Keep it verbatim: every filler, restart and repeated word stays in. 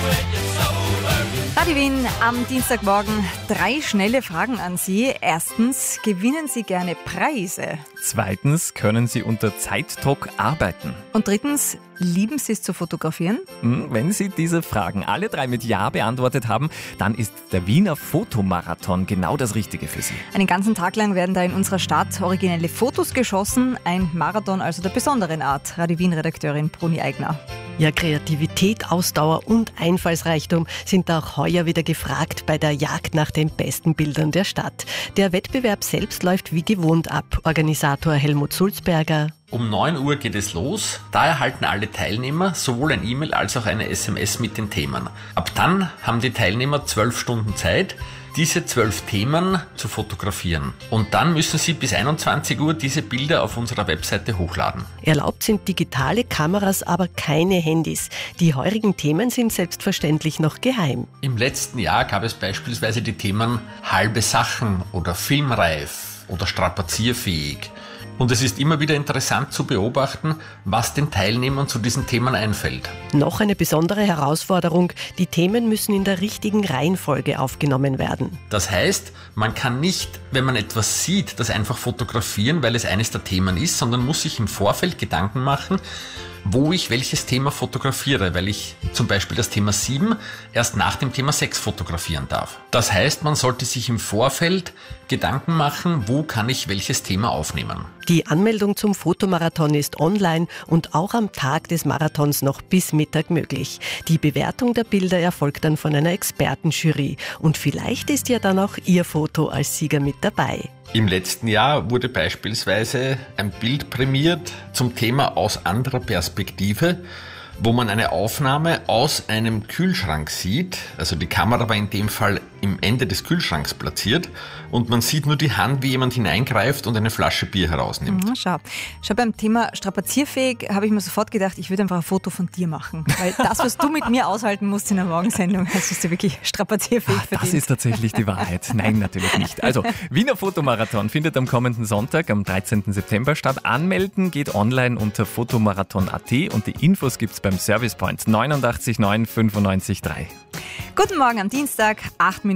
Radio Wien am Dienstagmorgen. Drei schnelle Fragen an Sie. Erstens, gewinnen Sie gerne Preise? Zweitens, können Sie unter Zeitdruck arbeiten? Und drittens, lieben Sie es zu fotografieren? Wenn Sie diese Fragen alle drei mit Ja beantwortet haben, dann ist der Wiener Fotomarathon genau das Richtige für Sie. Einen ganzen Tag lang werden da in unserer Stadt originelle Fotos geschossen. Ein Marathon also der besonderen Art. Radio Wien-Redakteurin Bruni Eigner. Ja, Kreativität, Ausdauer und Einfallsreichtum sind auch heuer wieder gefragt bei der Jagd nach den besten Bildern der Stadt. Der Wettbewerb selbst läuft wie gewohnt ab. Organisator Helmut Sulzberger. Um neun Uhr geht es los. Da erhalten alle Teilnehmer sowohl ein E-Mail als auch eine S M S mit den Themen. Ab dann haben die Teilnehmer zwölf Stunden Zeit, diese zwölf Themen zu fotografieren. Und dann müssen sie bis einundzwanzig Uhr diese Bilder auf unserer Webseite hochladen. Erlaubt sind digitale Kameras, aber keine Handys. Die heurigen Themen sind selbstverständlich noch geheim. Im letzten Jahr gab es beispielsweise die Themen halbe Sachen oder filmreif oder strapazierfähig. Und es ist immer wieder interessant zu beobachten, was den Teilnehmern zu diesen Themen einfällt. Noch eine besondere Herausforderung, die Themen müssen in der richtigen Reihenfolge aufgenommen werden. Das heißt, man kann nicht, wenn man etwas sieht, das einfach fotografieren, weil es eines der Themen ist, sondern muss sich im Vorfeld Gedanken machen, wo ich welches Thema fotografiere, weil ich zum Beispiel das Thema sieben erst nach dem Thema sechs fotografieren darf. Das heißt, man sollte sich im Vorfeld Gedanken machen, wo kann ich welches Thema aufnehmen. Die Anmeldung zum Fotomarathon ist online und auch am Tag des Marathons noch bis Mittag möglich. Die Bewertung der Bilder erfolgt dann von einer Expertenjury und vielleicht ist ja dann auch Ihr Foto als Sieger mit dabei. Im letzten Jahr wurde beispielsweise ein Bild prämiert zum Thema aus anderer Perspektive, wo man eine Aufnahme aus einem Kühlschrank sieht. Also die Kamera war in dem Fall im Ende des Kühlschranks platziert und man sieht nur die Hand, wie jemand hineingreift und eine Flasche Bier herausnimmt. Mhm, schau. schau, beim Thema strapazierfähig habe ich mir sofort gedacht, ich würde einfach ein Foto von dir machen. Weil das, was du mit mir aushalten musst in der Morgensendung, das ist ja wirklich strapazierfähig verdient. Das ist tatsächlich die Wahrheit. Nein, natürlich nicht. Also, Wiener Fotomarathon findet am kommenden Sonntag, am dreizehnten September statt. Anmelden geht online unter fotomarathon punkt a t und die Infos gibt's beim Service Point neun acht neun fünf neun drei. Guten Morgen am Dienstag, acht Minuten